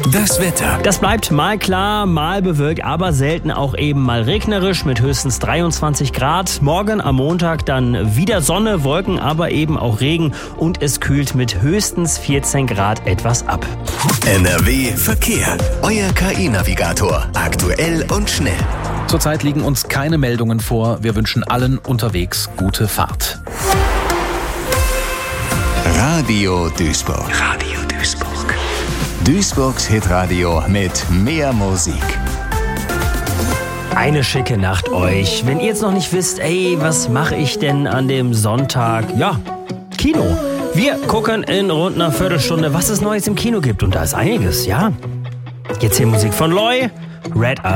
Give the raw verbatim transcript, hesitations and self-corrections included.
Das Wetter. Das bleibt mal klar, mal bewölkt, aber selten auch eben mal regnerisch mit höchstens dreiundzwanzig Grad. Morgen am Montag dann wieder Sonne, Wolken, aber eben auch Regen und es kühlt mit höchstens vierzehn Grad etwas ab. N R W Verkehr. Euer K I-Navigator. Aktuell und schnell. Zurzeit liegen uns keine Meldungen vor. Wir wünschen allen unterwegs gute Fahrt. Radio Duisburg. Radio Duisburg. Duisburgs Hitradio mit mehr Musik. Eine schicke Nacht euch. Wenn ihr jetzt noch nicht wisst, ey, was mache ich denn an dem Sonntag? Ja, Kino. Wir gucken in rund einer Viertelstunde, was es Neues im Kino gibt. Und da ist einiges, ja. Jetzt hier Musik von Loy, Red Eye.